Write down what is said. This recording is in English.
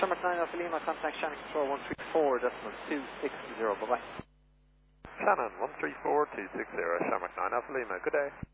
Shamrock 9 Alpha Lima, contact Shannon Control 134.260, bye-bye. Shannon 134.260, Shamrock 9 Alpha Lima, good day.